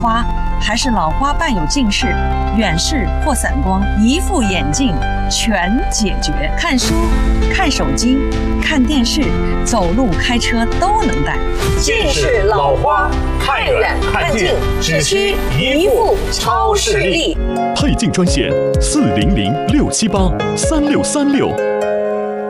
花，还是老花伴有近视、远视或散光，一副眼镜全解决。看书、看手机、看电视、走路、开车都能戴。 近视老花，看远看近，只需一副超视力。 配镜专线400-678-3636。